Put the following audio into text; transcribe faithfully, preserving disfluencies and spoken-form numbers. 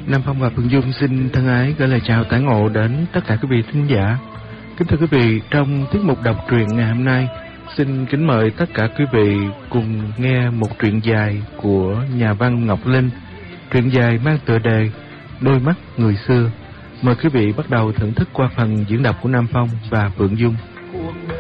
Nam Phong và Phương Dung xin thân ái gửi lời chào tái ngộ đến tất cả quý vị thính giả. Kính thưa quý vị, trong tiết mục đọc truyện ngày hôm nay, xin kính mời tất cả quý vị cùng nghe một truyện dài của nhà văn Ngọc Linh. Truyện dài mang tựa đề Đôi mắt người xưa. Mời quý vị bắt đầu thưởng thức qua phần diễn đọc của Nam Phong và Phượng Dung.